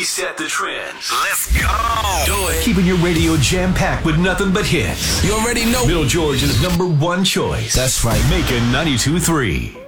We set the trends. Let's go. Do it. Keeping your radio jam-packed with nothing but hits. You already know. Middle Georgia's #1 choice. That's right. Macon 92.3.